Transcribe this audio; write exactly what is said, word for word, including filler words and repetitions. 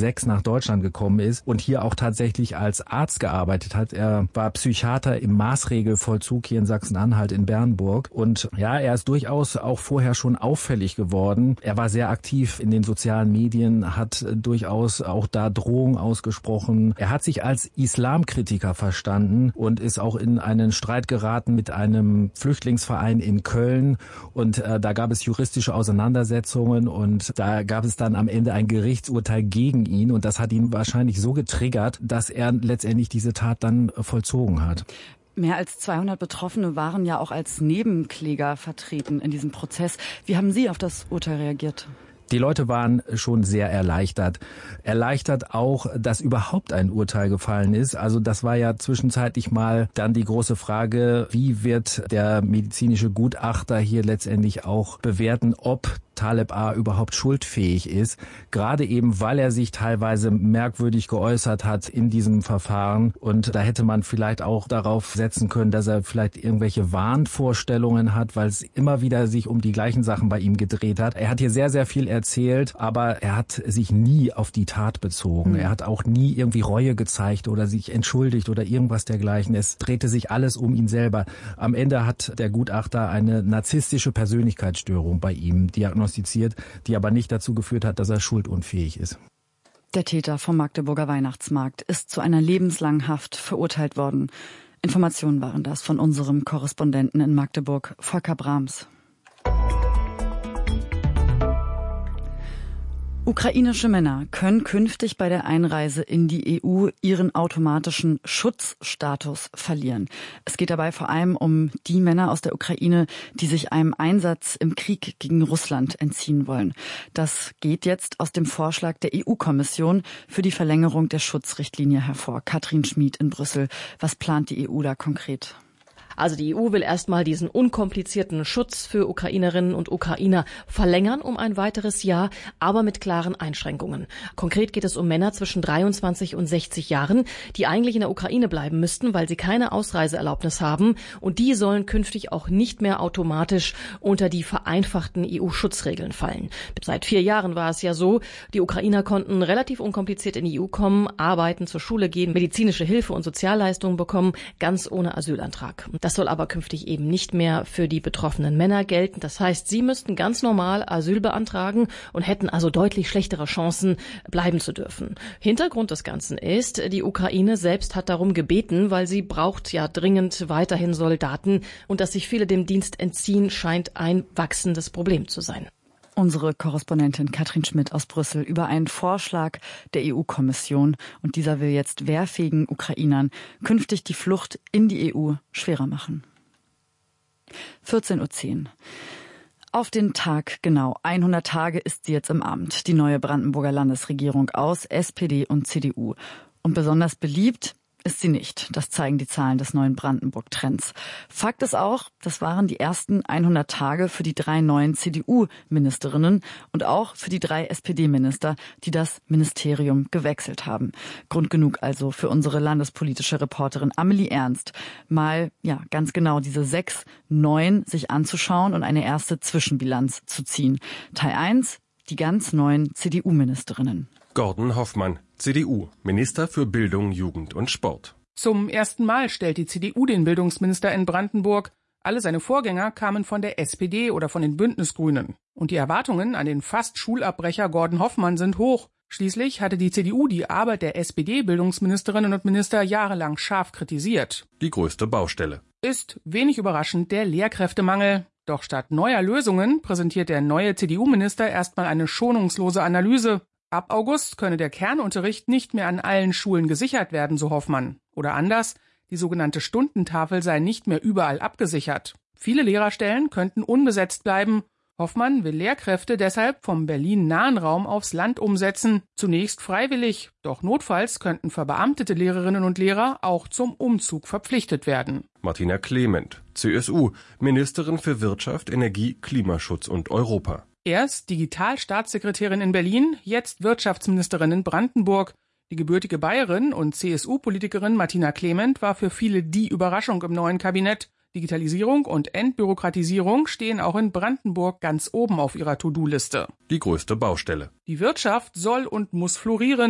sechs nach Deutschland gekommen ist und hier auch tatsächlich als Arzt gearbeitet hat. Er war Psychiater im Maßregelvollzug hier in Sachsen-Anhalt in Bernburg. Und ja, er ist durchaus auch vorher schon auffällig geworden. Er war sehr aktiv in den sozialen Medien, hat durchaus auch da Drohungen ausgesprochen. Er hat sich als Islamkritiker verstanden und ist auch in einen Streit geraten mit einem Flüchtlingsverein in Köln. Und äh, da gab es juristische Auseinandersetzungen und da gab es dann am Ende ein Gerichtsurteil gegen ihn. Und das hat ihn wahrscheinlich so getriggert, dass er letztendlich diese Tat dann vollzogen hat. Mehr als zweihundert Betroffene waren ja auch als Nebenkläger vertreten in diesem Prozess. Wie haben Sie auf das Urteil reagiert? Die Leute waren schon sehr erleichtert. Erleichtert auch, dass überhaupt ein Urteil gefallen ist. Also das war ja zwischenzeitlich mal dann die große Frage, wie wird der medizinische Gutachter hier letztendlich auch bewerten, ob Taleb A. überhaupt schuldfähig ist, gerade eben, weil er sich teilweise merkwürdig geäußert hat in diesem Verfahren. Und da hätte man vielleicht auch darauf setzen können, dass er vielleicht irgendwelche Wahnvorstellungen hat, weil es immer wieder sich um die gleichen Sachen bei ihm gedreht hat. Er hat hier sehr, sehr viel erzählt, aber er hat sich nie auf die Tat bezogen. Mhm. Er hat auch nie irgendwie Reue gezeigt oder sich entschuldigt oder irgendwas dergleichen. Es drehte sich alles um ihn selber. Am Ende hat der Gutachter eine narzisstische Persönlichkeitsstörung bei ihm diagnostiziert, die aber nicht dazu geführt hat, dass er schuldunfähig ist. Der Täter vom Magdeburger Weihnachtsmarkt ist zu einer lebenslangen Haft verurteilt worden. Informationen waren das von unserem Korrespondenten in Magdeburg, Volker Brahms. Ukrainische Männer können künftig bei der Einreise in die E U ihren automatischen Schutzstatus verlieren. Es geht dabei vor allem um die Männer aus der Ukraine, die sich einem Einsatz im Krieg gegen Russland entziehen wollen. Das geht jetzt aus dem Vorschlag der E U-Kommission für die Verlängerung der Schutzrichtlinie hervor. Katrin Schmid in Brüssel. Was plant die E U da konkret? Also die E U will erstmal diesen unkomplizierten Schutz für Ukrainerinnen und Ukrainer verlängern um ein weiteres Jahr, aber mit klaren Einschränkungen. Konkret geht es um Männer zwischen dreiundzwanzig und sechzig Jahren, die eigentlich in der Ukraine bleiben müssten, weil sie keine Ausreiseerlaubnis haben. Und die sollen künftig auch nicht mehr automatisch unter die vereinfachten E U-Schutzregeln fallen. Seit vier Jahren war es ja so, die Ukrainer konnten relativ unkompliziert in die E U kommen, arbeiten, zur Schule gehen, medizinische Hilfe und Sozialleistungen bekommen, ganz ohne Asylantrag. Das soll aber künftig eben nicht mehr für die betroffenen Männer gelten. Das heißt, sie müssten ganz normal Asyl beantragen und hätten also deutlich schlechtere Chancen, bleiben zu dürfen. Hintergrund des Ganzen ist, die Ukraine selbst hat darum gebeten, weil sie braucht ja dringend weiterhin Soldaten und dass sich viele dem Dienst entziehen, scheint ein wachsendes Problem zu sein. Unsere Korrespondentin Katrin Schmid aus Brüssel über einen Vorschlag der E U-Kommission. Und dieser will jetzt wehrfähigen Ukrainern künftig die Flucht in die E U schwerer machen. vierzehn Uhr zehn. Auf den Tag genau hundert Tage ist sie jetzt im Amt, die neue Brandenburger Landesregierung aus S P D und C D U. Und besonders beliebt ist sie nicht. Das zeigen die Zahlen des neuen Brandenburg-Trends. Fakt ist auch, das waren die ersten hundert Tage für die drei neuen C D U-Ministerinnen und auch für die drei S P D-Minister, die das Ministerium gewechselt haben. Grund genug also für unsere landespolitische Reporterin Amelie Ernst, mal ja ganz genau diese sechs neuen sich anzuschauen und eine erste Zwischenbilanz zu ziehen. Teil eins, die ganz neuen C D U-Ministerinnen. Gordon Hoffmann, C D U, Minister für Bildung, Jugend und Sport. Zum ersten Mal stellt die C D U den Bildungsminister in Brandenburg. Alle seine Vorgänger kamen von der S P D oder von den Bündnisgrünen. Und die Erwartungen an den fast Schulabbrecher Gordon Hoffmann sind hoch. Schließlich hatte die C D U die Arbeit der S P D-Bildungsministerinnen und Minister jahrelang scharf kritisiert. Die größte Baustelle ist, wenig überraschend, der Lehrkräftemangel. Doch statt neuer Lösungen präsentiert der neue C D U-Minister erstmal eine schonungslose Analyse. Ab August könne der Kernunterricht nicht mehr an allen Schulen gesichert werden, so Hoffmann. Oder anders, die sogenannte Stundentafel sei nicht mehr überall abgesichert. Viele Lehrerstellen könnten unbesetzt bleiben. Hoffmann will Lehrkräfte deshalb vom Berlin-nahen Raum aufs Land umsetzen. Zunächst freiwillig, doch notfalls könnten verbeamtete Lehrerinnen und Lehrer auch zum Umzug verpflichtet werden. Martina Clement, C S U, Ministerin für Wirtschaft, Energie, Klimaschutz und Europa. Erst Digitalstaatssekretärin in Berlin, jetzt Wirtschaftsministerin in Brandenburg. Die gebürtige Bayerin und C S U-Politikerin Martina Clement war für viele die Überraschung im neuen Kabinett. Digitalisierung und Entbürokratisierung stehen auch in Brandenburg ganz oben auf ihrer To-Do-Liste. Die größte Baustelle. Die Wirtschaft soll und muss florieren.